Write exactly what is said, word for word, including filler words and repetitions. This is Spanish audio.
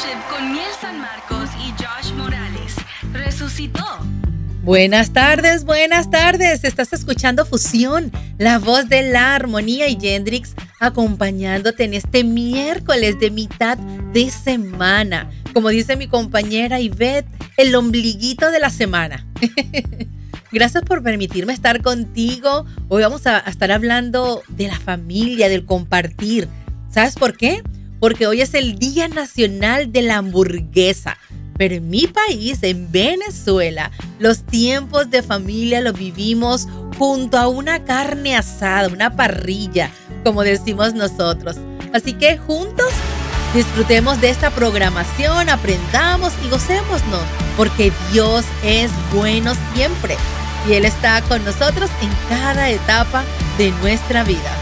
Worship con Miel San Marcos y Josh Morales. Resucitó. Buenas tardes, buenas tardes. Estás escuchando Fusión, la voz de la armonía y Gendrix acompañándote en este miércoles de mitad de semana. Como dice mi compañera Ivette, el ombliguito de la semana. Gracias por permitirme estar contigo. Hoy vamos a estar hablando de la familia, del compartir. ¿Sabes por qué? Porque hoy es el Día Nacional de la Hamburguesa. Pero en mi país, en Venezuela, los tiempos de familia los vivimos junto a una carne asada, una parrilla, como decimos nosotros. Así que juntos disfrutemos de esta programación, aprendamos y gocémonos, porque Dios es bueno siempre y Él está con nosotros en cada etapa de nuestra vida.